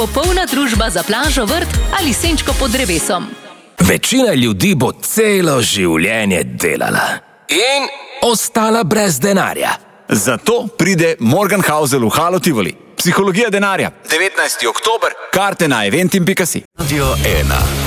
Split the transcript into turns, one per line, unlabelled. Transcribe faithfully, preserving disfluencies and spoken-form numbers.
Popolna družba za plažo, vrt ali senčko pod drevesom.
Večina ljudi bo celo življenje delala in ostala brez denarja.
Zato pride Morgenhausel v Halo Tivoli. Psihologija denarja. devetnajsti oktober. Karte na eventim pika si.
Radio ena.